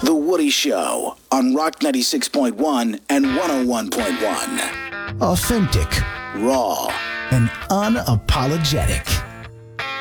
The Woody Show on Rock 96.1 and 101.1. Authentic, Raw and unapologetic.